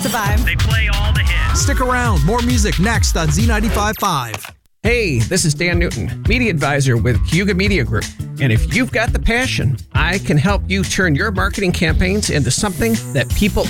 the vibe. They play all the hits. Stick around. More music next on Z95.5. Hey, this is Dan Newton, media advisor with Huga Media Group. And if you've got the passion, I can help you turn your marketing campaigns into something that people